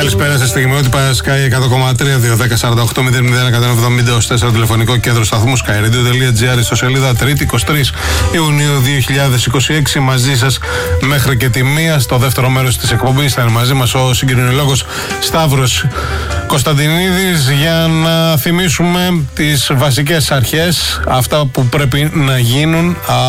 Καλησπέρα σε στιγμιότυπα Sky 100,3 210 48 00 170 τηλεφωνικό κέντρο σταθμού skyradio.gr, ιστοσελίδα 3η 23 Ιουνίου 2026. Μαζί σας μέχρι και τη 1. Στο δεύτερο μέρος της εκπομπής θα είναι μαζί μας ο συγκοινωνιολόγος Σταύρος Κωνσταντινίδης για να θυμίσουμε τις βασικές αρχές, αυτά που πρέπει να γίνουν